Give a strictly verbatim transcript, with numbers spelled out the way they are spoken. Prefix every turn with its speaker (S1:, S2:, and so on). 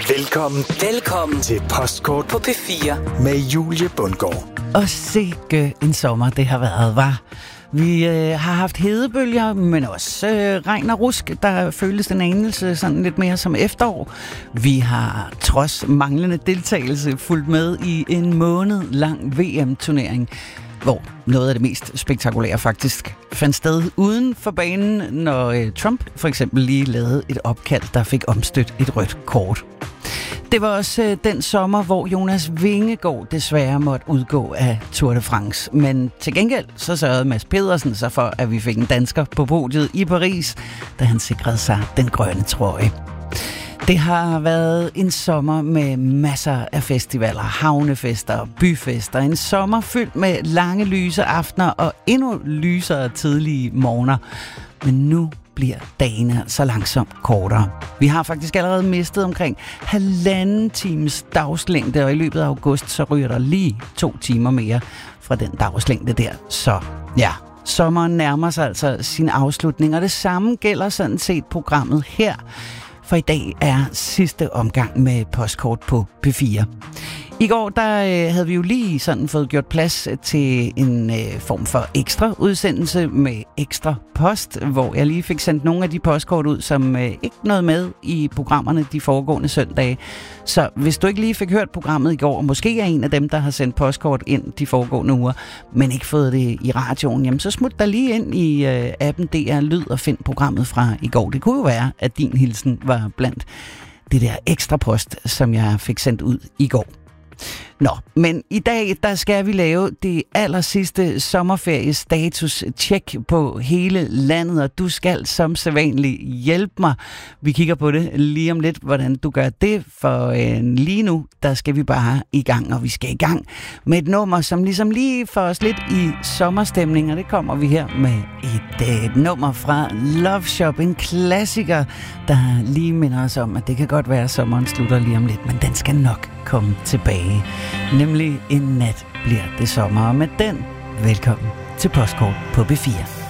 S1: Velkommen.
S2: Velkommen
S1: til Postkort
S2: på P fire
S1: med Julie Bundgaard.
S3: Og sikke en sommer det har været, var. Vi øh, har haft hedebølger, men også øh, regn og rusk, der føles en anelse sådan lidt mere som efterår. Vi har trods manglende deltagelse fulgt med i en måned lang V M-turnering, hvor noget af det mest spektakulære faktisk fandt sted uden for banen, når øh, Trump for eksempel lige lavede et opkald, der fik omstødt et rødt kort. Det var også øh, den sommer, hvor Jonas Vingegaard desværre måtte udgå af Tour de France. Men til gengæld så sørgede Mads Pedersen sig for, at vi fik en dansker på podiet i Paris, da han sikrede sig den grønne trøje. Det har været en sommer med masser af festivaler, havnefester og byfester. En sommer fyldt med lange lyse aftener og endnu lysere tidlige morgener. Men nu bliver dagene så langsomt kortere. Vi har faktisk allerede mistet omkring halvanden times dagslængde, og i løbet af august så ryger der lige to timer mere fra den dagslængde der. Så ja, sommeren nærmer sig altså sin afslutning, og det samme gælder sådan set programmet her. For i dag er sidste omgang med postkort på P fire. I går der øh, havde vi jo lige sådan fået gjort plads til en øh, form for ekstra udsendelse med ekstra post, hvor jeg lige fik sendt nogle af de postkort ud, som øh, ikke nåede med i programmerne de foregående søndage. Så hvis du ikke lige fik hørt programmet i går, og måske er en af dem, der har sendt postkort ind de foregående uger, men ikke fået det i radioen, jamen så smut dig lige ind i øh, appen D R Lyd og find programmet fra i går. Det kunne jo være, at din hilsen var blandt det der ekstra post, som jeg fik sendt ud i går. Nå, men i dag, der skal vi lave det aller sidste sommerferiestatus-tjek på hele landet, og du skal som sædvanligt hjælpe mig. Vi kigger på det lige om lidt, hvordan du gør det, for øh, lige nu, der skal vi bare i gang, og vi skal i gang med et nummer, som ligesom lige får os lidt i sommerstemning, og det kommer vi her med et, et nummer fra Love Shop, en klassiker, der lige minder os om, at det kan godt være, at sommeren slutter lige om lidt, men den skal nok komme tilbage. Nemlig en nat bliver det sommer, og med den velkommen til Postkort på P fire.